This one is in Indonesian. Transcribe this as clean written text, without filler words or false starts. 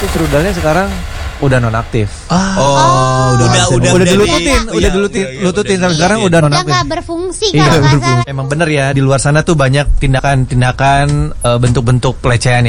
itu rudalnya sekarang udah nonaktif. Udah dilututin sampai sekarang udah Udah nonaktif. nggak berfungsi Iya, kalau nggak salah. emang bener ya, di luar sana tuh banyak tindakan bentuk-bentuk pelecehan